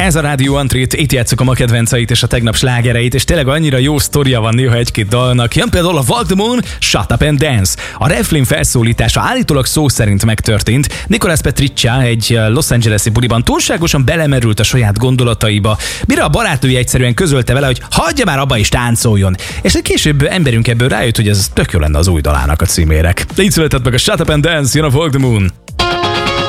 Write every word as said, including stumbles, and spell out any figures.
Ez a Rádió Antrit, itt játsszuk a ma kedvenceit és a tegnap slágereit, és tényleg annyira jó sztoria van néha egy-két dalnak. Jön például a Walk the Moon, Shut Up and Dance. A refrén felszólítása állítólag szó szerint megtörtént. Nicolas Petriccia egy Los Angeles-i buliban túlságosan belemerült a saját gondolataiba, mire a barátnője egyszerűen közölte vele, hogy hagyja már abba és táncoljon. És egy később emberünk ebből rájött, hogy ez tök jó lenne az új dalának a címérek. De így született meg a Shut Up and Dance, jön a Walk the Moon.